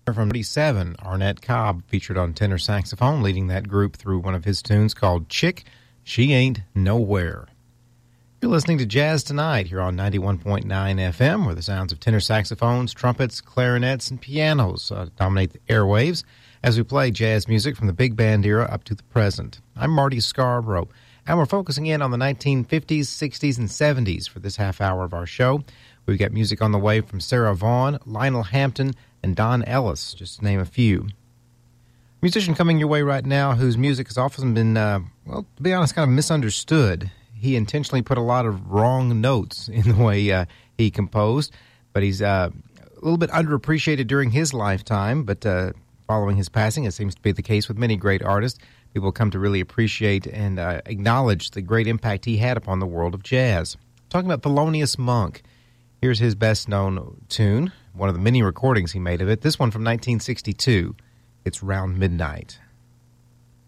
From 37, Arnett Cobb featured on tenor saxophone, leading that group through one of his tunes called Chick, She Ain't Nowhere. You're listening to Jazz Tonight here on 91.9 FM, where the sounds of tenor saxophones, trumpets, clarinets, and pianos dominate the airwaves as we play jazz music from the big band era up to the present. I'm Marty Scarborough, and we're focusing in on the 1950s, 60s, and 70s for this half hour of our show. We've got music on the way from Sarah Vaughan, Lionel Hampton, and Don Ellis, just to name a few. Musician coming your way right now whose music has often been, well, to be honest, kind of misunderstood. He intentionally put a lot of wrong notes in the way he composed, but he's a little bit underappreciated during his lifetime, but following his passing, it seems to be the case with many great artists. People come to really appreciate and acknowledge the great impact he had upon the world of jazz. Talking about Thelonious Monk. Here's his best-known tune, one of the many recordings he made of it. This one from 1962. It's Round Midnight.